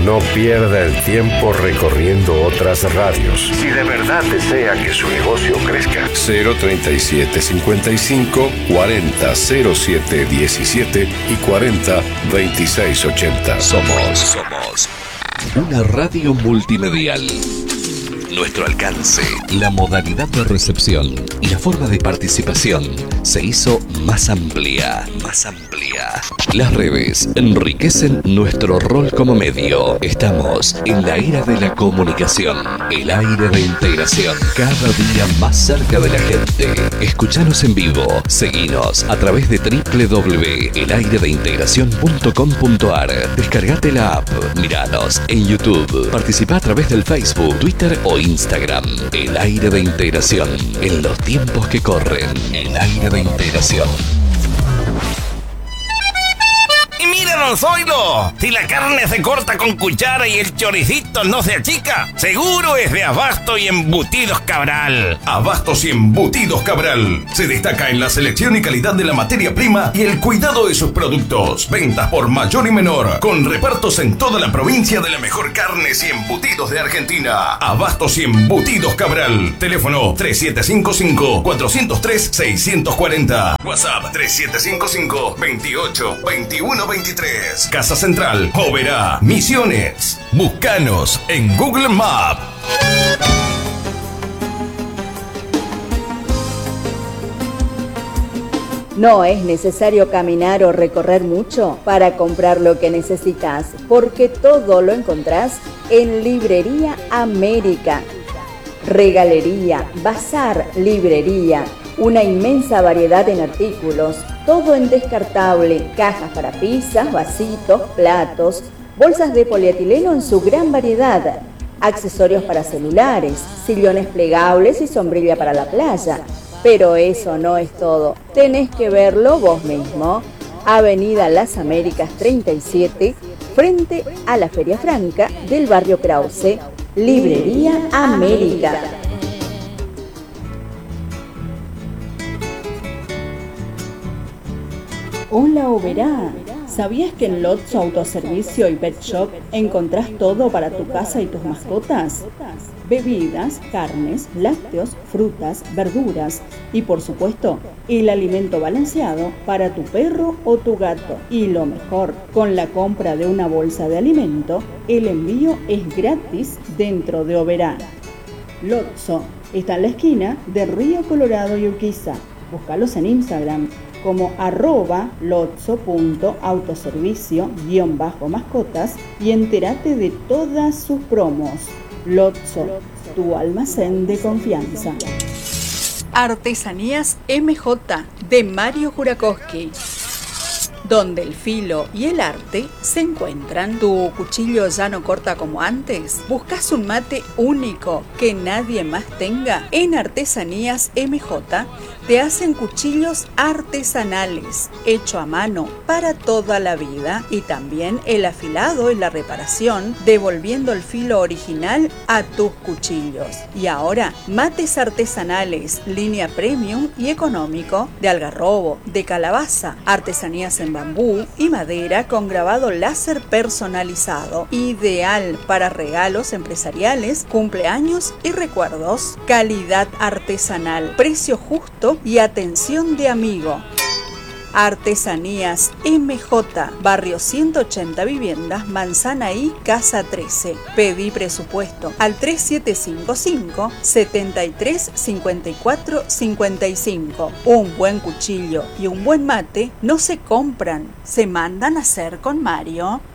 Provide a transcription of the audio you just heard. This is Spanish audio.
No pierda el tiempo recorriendo otras radios. Si de verdad desea que su negocio crezca. 037 55 40 07 17 y 40 26 80. Somos una radio multimedial. Nuestro alcance, la modalidad de recepción y la forma de participación se hizo más amplia. Las redes enriquecen nuestro rol como medio. Estamos en la era de la comunicación, el aire de integración, cada día más cerca de la gente. Escuchanos en vivo, seguinos a través de www.elayredeintegracion.com.ar. Descargate la app, miranos en YouTube, participa a través del Facebook, Twitter o Instagram. El aire de integración, en los tiempos que corren. El aire de integración. Y míranos, oílo. Si la carne se corta con cuchara y el choricito no se achica, seguro es de Abasto y Embutidos Cabral. Abastos y Embutidos Cabral se destaca en la selección y calidad de la materia prima y el cuidado de sus productos. Ventas por mayor y menor, con repartos en toda la provincia de la mejor carnes y embutidos de Argentina. Abastos y Embutidos Cabral. Teléfono 3755 403 640. WhatsApp 3755 28 21 23. Casa Central, Oberá, Misiones. Búscanos en Google Maps. No es necesario caminar o recorrer mucho para comprar lo que necesitas, porque todo lo encontrás en Librería América. Regalería, bazar, librería, una inmensa variedad en artículos, todo en descartable, cajas para pizzas, vasitos, platos, bolsas de polietileno en su gran variedad, accesorios para celulares, sillones plegables y sombrilla para la playa. Pero eso no es todo, tenés que verlo vos mismo. Avenida Las Américas 37, frente a la Feria Franca del barrio Krause, Librería América. Hola Oberá, ¿sabías que en Lotso Autoservicio y Pet Shop encontrás todo para tu casa y tus mascotas? Bebidas, carnes, lácteos, frutas, verduras y por supuesto el alimento balanceado para tu perro o tu gato. Y lo mejor, con la compra de una bolsa de alimento, el envío es gratis dentro de Oberá. Lotso está en la esquina de Río Colorado y Urquiza. Búscalos en Instagram como @lotso.autoservicio_mascotas y entérate de todas sus promos. Lotso, tu almacén de confianza. Artesanías MJ de Mario Jurakowski, donde el filo y el arte se encuentran. ¿Tu cuchillo ya no corta como antes? ¿Buscas un mate único que nadie más tenga? En Artesanías MJ te hacen cuchillos artesanales, hecho a mano para toda la vida, y también el afilado y la reparación, devolviendo el filo original a tus cuchillos. Y ahora, mates artesanales, línea premium y económico, de algarrobo, de calabaza, artesanías en bambú y madera con grabado láser personalizado, ideal para regalos empresariales, cumpleaños y recuerdos. Calidad artesanal, precio justo y atención de amigo. Artesanías MJ, barrio 180 Viviendas, Manzana y Casa 13. Pedí presupuesto al 3755 73 54 55. Un buen cuchillo y un buen mate no se compran, se mandan a hacer con Mario.